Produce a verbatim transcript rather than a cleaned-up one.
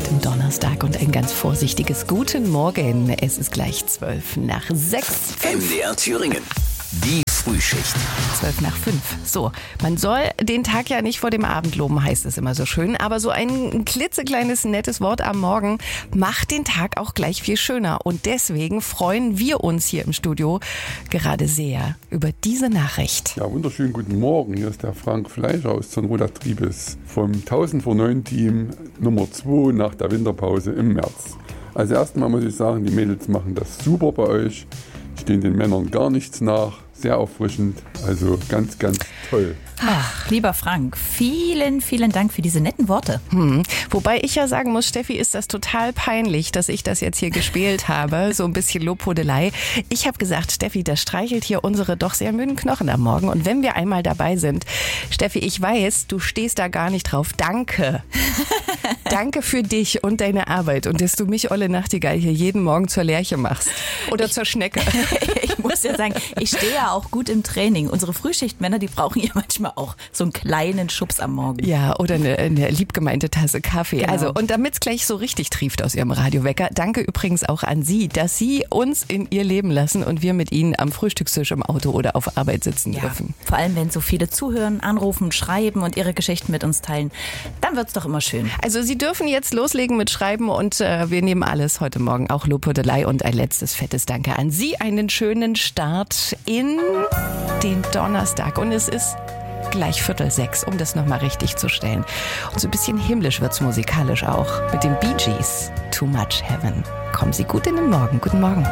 diesem Donnerstag und ein ganz vorsichtiges Guten Morgen. Es ist gleich zwölf nach sechs. M D R Thüringen. Die Frühschicht. Zwölf nach fünf. So, man soll den Tag ja nicht vor dem Abend loben, heißt es immer so schön. Aber so ein klitzekleines, nettes Wort am Morgen macht den Tag auch gleich viel schöner. Und deswegen freuen wir uns hier im Studio gerade sehr über diese Nachricht. Ja, wunderschönen guten Morgen. Hier ist der Frank Fleischer aus Zornroder Triebes vom tausend vor neun Team Nummer zwei nach der Winterpause im März. Also erstmal muss ich sagen, die Mädels machen das super bei euch. Stehen den Männern gar nichts nach. Sehr erfrischend, also ganz, ganz toll. Ach, lieber Frank, vielen, vielen Dank für diese netten Worte. Hm. Wobei ich ja sagen muss, Steffi, ist das total peinlich, dass ich das jetzt hier gespielt habe. So ein bisschen Lobhudelei. Ich habe gesagt, Steffi, das streichelt hier unsere doch sehr müden Knochen am Morgen. Und wenn wir einmal dabei sind, Steffi, ich weiß, du stehst da gar nicht drauf. Danke. Danke für dich und deine Arbeit und dass du mich, Olle Nachtigall, hier jeden Morgen zur Lerche machst. Oder ich, zur Schnecke. Ich muss ja sagen, ich stehe ja auch gut im Training. Unsere Frühschichtmänner, die brauchen ja manchmal auch so einen kleinen Schubs am Morgen. Ja, oder eine, eine liebgemeinte Tasse Kaffee. Genau. Also, und damit es gleich so richtig trieft aus Ihrem Radiowecker, danke übrigens auch an Sie, dass Sie uns in Ihr Leben lassen und wir mit Ihnen am Frühstückstisch im Auto oder auf Arbeit sitzen ja, dürfen. Vor allem, wenn so viele zuhören, anrufen, schreiben und ihre Geschichten mit uns teilen, dann wird's doch immer schön. Also Sie dürfen jetzt loslegen mit Schreiben und äh, wir nehmen alles heute Morgen, auch Lobhudelei und ein letztes fettes Danke an Sie. Einen schönen Start in den Donnerstag und es ist gleich Viertel sechs, um das nochmal richtig zu stellen. Und so ein bisschen himmlisch wird's musikalisch auch mit den Bee Gees. Too Much Heaven. Kommen Sie gut in den Morgen. Guten Morgen.